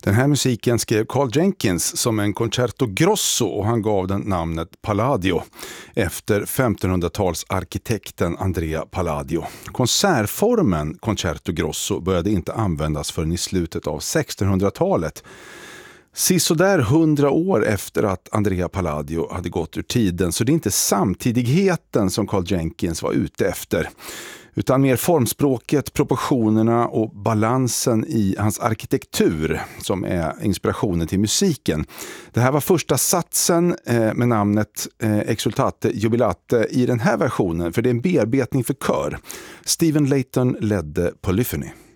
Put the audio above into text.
Den här musiken skrev Carl Jenkins som en concerto grosso och han gav den namnet Palladio efter 1500-talsarkitekten Andrea Palladio. Konsertformen concerto grosso började inte användas förrän i slutet av 1600-talet. Sisådär 100 år efter att Andrea Palladio hade gått ur tiden, så det är inte samtidigheten som Carl Jenkins var ute efter, utan mer formspråket, proportionerna och balansen i hans arkitektur som är inspirationen till musiken. Det här var första satsen med namnet Exultate Jubilate i den här versionen, för det är en bearbetning för kör. Stephen Layton ledde Polyphony.